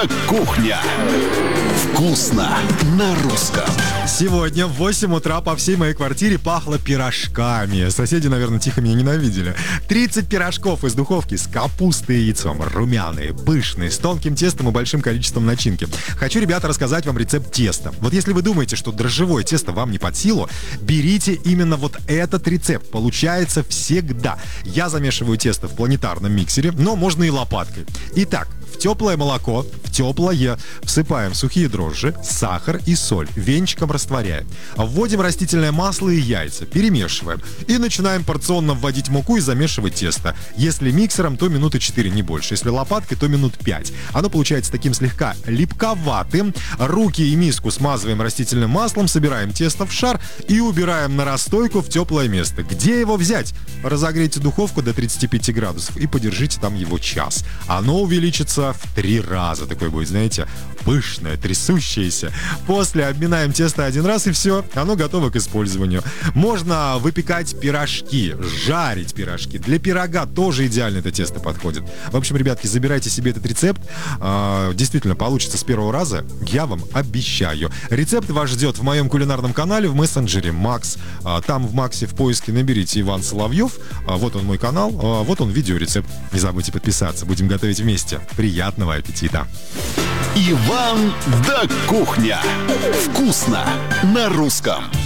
Кухня. Вкусно на русском. Сегодня в 8 утра по всей моей квартире пахло пирожками. Соседи, наверное, тихо меня ненавидели. 30 пирожков из духовки с капустой и яйцом. Румяные, пышные, с тонким тестом и большим количеством начинки. Хочу, ребята, рассказать вам рецепт теста. Вот если вы думаете, что дрожжевое тесто вам не под силу, берите именно вот этот рецепт. Получается всегда. Я замешиваю тесто в планетарном миксере, но можно и лопаткой. Итак, в теплое молоко, в теплое всыпаем сухие дрожжи, сахар и соль, венчиком растворяем. Вводим растительное масло и яйца, перемешиваем. И начинаем порционно вводить муку и замешивать тесто. Если миксером, то минуты 4, не больше. Если лопаткой, то минут 5. Оно получается таким слегка липковатым. Руки и миску смазываем растительным маслом, собираем тесто в шар и убираем на расстойку в теплое место. Где его взять? Разогрейте духовку до 35 градусов и подержите там его час. Оно увеличится в 3 раза. Такое будет, знаете, пышное, трясущееся. После обминаем тесто один раз и все, оно готово к использованию. Можно выпекать пирожки, жарить пирожки. Для пирога тоже идеально это тесто подходит. В общем, ребятки, забирайте себе этот рецепт. Действительно, получится с первого раза, я вам обещаю. Рецепт вас ждет в моем кулинарном канале в мессенджере Макс. Там в Максе в поиске наберите Иван Соловьев. Вот он мой канал, вот он видеорецепт. Не забудьте подписаться, будем готовить вместе. Приятного аппетита! Иван да Кухня. Вкусно на русском.